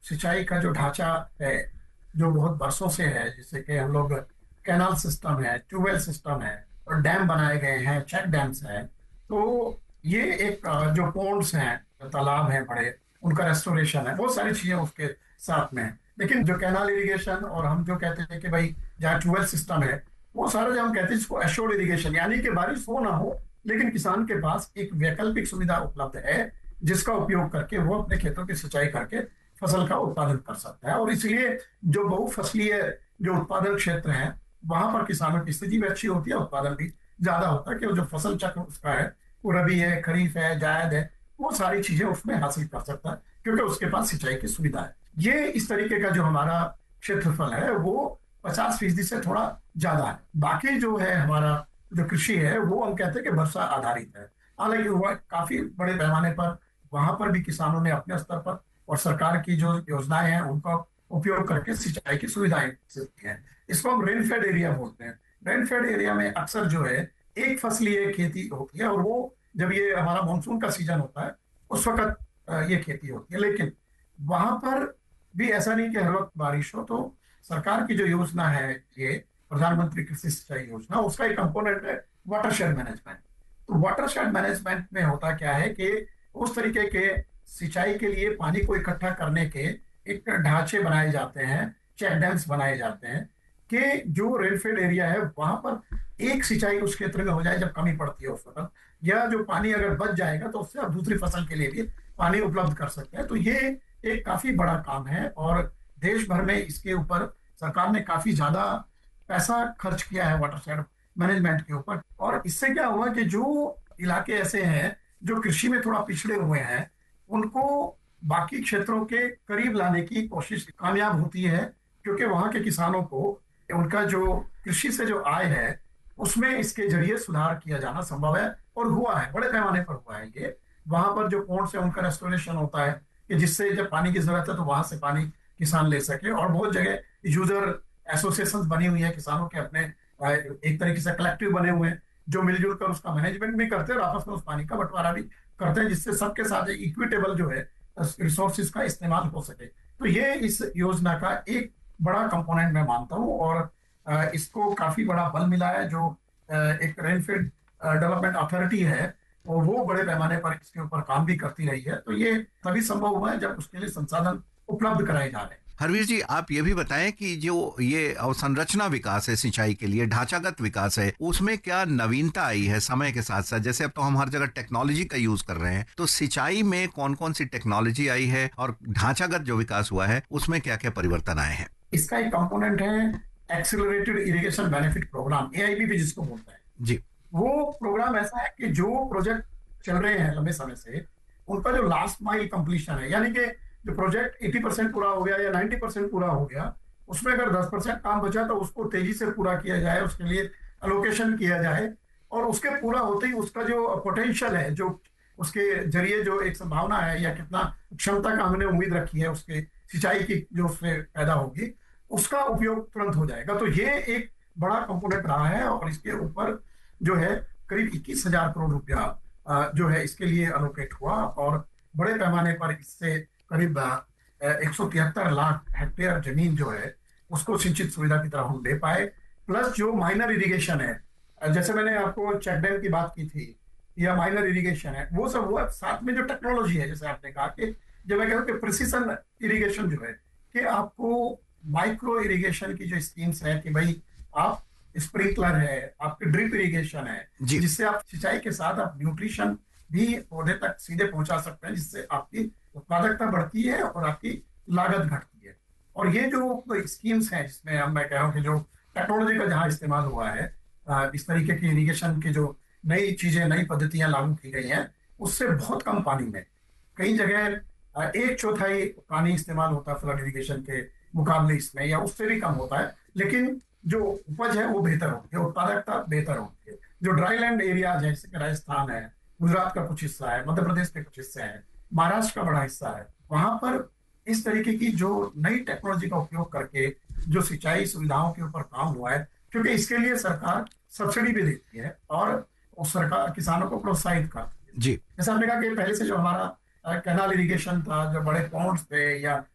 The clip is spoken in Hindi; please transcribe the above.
सिंचाई का जो ढांचा है, जो बहुत बरसों से है, जैसे कि हम लोग कैनाल सिस्टम है, ट्यूबवेल सिस्टम है, और डैम बनाए गए हैं, चेक डैम्स हैं। तो ये एक जो पोन्ड्स हैं, जो तालाब हैं बड़े, उनका रेस्टोरेशन है, बहुत सारी चीजें उसके साथ में है। लेकिन जो कैनाल इरिगेशन और हम जो कहते हैं कि भाई जहाँ ट्यूबवेल सिस्टम है, वो सारा जो हम कहते हैं जिसको एश्योर्ड इरिगेशन, यानी कि बारिश हो ना हो लेकिन किसान के पास एक वैकल्पिक सुविधा उपलब्ध है जिसका उपयोग करके वो अपने खेतों की सिंचाई करके फसल का उत्पादन कर सकता है। और इसलिए जो बहुफसलीय जो उत्पादन क्षेत्र है, वहां पर किसानों की स्थिति भी अच्छी होती है, उत्पादन भी ज्यादा होता है, कि वो जो फसल चक्र उसका है, वो रबी है, खरीफ है, जायद है, वो सारी चीजें उसमें हासिल कर सकता है क्योंकि उसके पास सिंचाई की सुविधा है। ये इस तरीके का जो हमारा क्षेत्रफल है वो 50% से थोड़ा ज्यादा है। बाकी जो है हमारा जो कृषि है वो हम कहते हैं कि वर्षा आधारित है। हालांकि हुआ काफी बड़े पैमाने पर वहां पर भी किसानों ने अपने स्तर पर और सरकार की जो योजनाएं हैं उनका उपयोग करके सिंचाई की सुविधाएं विकसित की हैं। इसको हम रेनफेड एरिया बोलते हैं। रेनफेड एरिया में अक्सर जो है एक फसलीय खेती होती है, और वो जब ये हमारा मानसून का सीजन होता है उस वक्त ये खेती होती है। लेकिन वहां पर भी ऐसा नहीं कि हर वक्त बारिश हो। तो सरकार की जो योजना है, ये प्रधानमंत्री कृषि सिंचाई योजना, उसका एक कंपोनेंट है वाटरशेड मैनेजमेंट। तो वाटरशेड मैनेजमेंट में होता क्या है कि उस तरीके के सिंचाई के लिए पानी को इकट्ठा करने के एक ढांचे बनाए जाते हैं, चेक डैम्स बनाए जाते हैं, कि जो रेनफेड एरिया है वहां पर एक सिंचाई उस क्षेत्र में हो जाए जब कमी पड़ती है उस वक्त, या जो पानी अगर बच जाएगा तो उससे आप दूसरी फसल के लिए भी पानी उपलब्ध कर सकते हैं। तो ये एक काफी बड़ा काम है, और देश भर में इसके ऊपर सरकार ने काफी ज्यादा पैसा खर्च किया है वाटरशेड मैनेजमेंट के ऊपर। और इससे क्या हुआ कि जो इलाके ऐसे हैं जो कृषि में थोड़ा पिछड़े हुए हैं, उनको बाकी क्षेत्रों के करीब लाने की कोशिश कामयाब होती है, क्योंकि वहां के किसानों को उनका जो कृषि से जो आय है उसमें इसके जरिए सुधार किया जाना संभव है, और हुआ है, बड़े पैमाने पर हुआ है ये। वहां पर जो पोर्ट से उनका रेस्टोरेशन होता है कि जिससे जब पानी की जरूरत है तो वहां से पानी किसान ले सके। और बहुत जगह यूजर एसोसिएशन बनी हुई है किसानों के अपने, एक तरीके से कलेक्टिव बने हुए हैं, जो मिलजुल कर उसका मैनेजमेंट भी करते हैं और आपस में उस पानी का बंटवारा भी करते हैं, जिससे सबके साथ इक्विटेबल जो है रिसोर्सेज का इस्तेमाल हो सके। तो ये इस योजना का एक बड़ा कंपोनेंट मैं मानता हूँ, और इसको काफी बड़ा बल मिला है। जो एक रेनफेड डेवलपमेंट अथॉरिटी है, और वो बड़े पैमाने पर इसके ऊपर काम भी करती रही है। तो ये तभी संभव हुआ है जब उसके लिए संसाधन उपलब्ध कराए जा रहे हैं। हरवीर जी, आप ये भी बताएं कि जो ये अवसंरचना विकास है सिंचाई के लिए, ढांचागत विकास है, उसमें क्या नवीनता आई है समय के साथ साथ? जैसे अब तो हम हर जगह टेक्नोलॉजी का यूज कर रहे हैं, तो सिंचाई में कौन कौन सी टेक्नोलॉजी आई है और ढांचागत जो विकास हुआ है उसमें क्या क्या परिवर्तन आए हैं? इसका एक कंपोनेंट है accelerated irrigation benefit programme, AIB जिसको बोलते हैं। जी। वो प्रोग्राम ऐसा है कि जो प्रोजेक्ट चल रहे हैं लंबे समय से, उनका जो लास्ट माइल कंप्लीशन है, यानी कि जो प्रोजेक्ट 80% पूरा हो गया या 90% पूरा हो गया, उसमें अगर 10% काम बचा तो उसको तेजी से पूरा किया जाए, उसके लिए अलोकेशन किया जाए, और उसके पूरा होते ही उसका जो पोटेंशियल है, जो उसके जरिए जो एक संभावना है या कितना क्षमता का हमने उम्मीद रखी है उसके सिंचाई की जो उससे पैदा होगी, उसका उपयोग तुरंत हो जाएगा। तो ये एक बड़ा कंपोनेंट रहा है, और इसके ऊपर जो है करीब 21,000 करोड़ रुपया जो है इसके लिए अलोकेट हुआ, और बड़े पैमाने पर इससे करीब 173 लाख हेक्टेयर जमीन जो है उसको सिंचित सुविधा की तरफ हम दे पाए। प्लस जो माइनर इरिगेशन है, जैसे मैंने आपको चेक डैम की बात की थी, या माइनर इरिगेशन है, वो सब हुआ। साथ में जो टेक्नोलॉजी है, जैसे आपने कहा कि जब मैं कहूँ कि प्रिसीजन इरिगेशन जो है, कि आपको माइक्रो इरिगेशन की जो स्कीम्स है, कि भाई आप स्प्रिंकलर है, आपके ड्रिप इरिगेशन है, जी। जिससे आप सिंचाई के साथ आप न्यूट्रिशन भी पौधे तक सीधे पहुंचा सकते हैं, जिससे आपकी उत्पादकता बढ़ती है और आपकी लागत घटती है। और ये जो स्कीम्स हैं जिसमें हम, मैं कह रहा हूँ कि जो टेक्नोलॉजी का जहाँ इस्तेमाल हुआ है, इस तरीके की इरिगेशन की जो नई चीजें, नई पद्धतियां लागू की गई हैं, उससे बहुत कम पानी में, कई जगह 1/4 पानी इस्तेमाल होता है फ्लड इरिगेशन के मुकाबले इसमें, या उससे भी कम होता है, लेकिन जो उपज है वो बेहतर होती है, उत्पादकता बेहतर होती है। जो ड्राई लैंड एरिया जैसे कि राजस्थान है, गुजरात का कुछ हिस्सा है, मध्य प्रदेश के कुछ हिस्से हैं, महाराष्ट्र का बड़ा हिस्सा है, वहां पर इस तरीके की जो नई टेक्नोलॉजी का उपयोग करके जो सिंचाई सुविधाओं के ऊपर काम हुआ है, क्योंकि इसके लिए सरकार सब्सिडी भी देती है और उस सरकार किसानों को प्रोत्साहित करती है। जी। जैसे आपने कहा कि पहले से जो हमारा कैनाल इरिगेशन था, जो बड़े पॉन्ड्स थे या